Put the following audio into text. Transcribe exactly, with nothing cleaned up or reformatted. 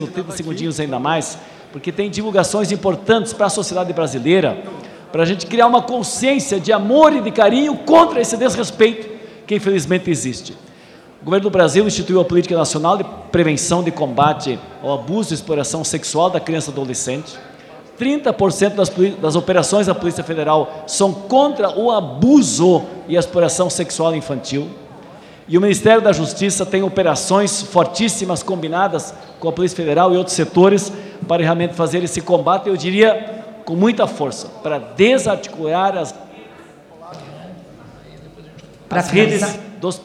trinta segundinhos ainda mais, porque tem divulgações importantes para a sociedade brasileira, para a gente criar uma consciência de amor e de carinho contra esse desrespeito que infelizmente existe. O governo do Brasil instituiu a Política Nacional de Prevenção de Combate ao Abuso e Exploração Sexual da Criança e Adolescente. trinta por cento das, das operações da Polícia Federal são contra o abuso e a exploração sexual infantil. E o Ministério da Justiça tem operações fortíssimas combinadas com a Polícia Federal e outros setores para realmente fazer esse combate, eu diria, com muita força, para desarticular as, as redes